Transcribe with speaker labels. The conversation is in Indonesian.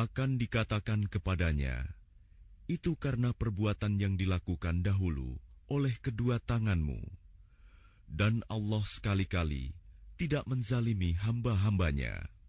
Speaker 1: Akan dikatakan kepadanya, itu karena perbuatan yang dilakukan dahulu oleh kedua tanganmu. Dan Allah sekali-kali tidak menzalimi hamba-hambanya.